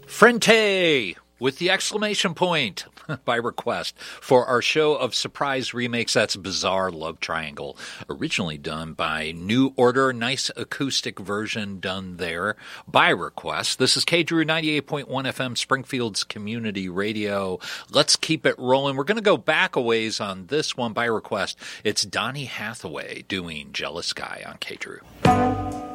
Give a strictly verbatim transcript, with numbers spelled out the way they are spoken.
Frente with the exclamation point by request for our show of surprise remakes. That's Bizarre Love Triangle, originally done by New Order. Nice acoustic version done there by request. This is K Drew ninety-eight point one F M, Springfield's community radio. Let's keep it rolling. We're going to go back a ways on this one by request. It's Donny Hathaway doing Jealous Guy on K Drew.